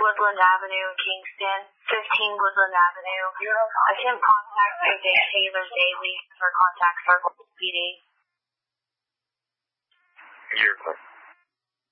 Woodland Avenue, Kingston, 15 Woodland Avenue. Attempt contact with Dave Taylor daily for contact Circle PD. You're clear.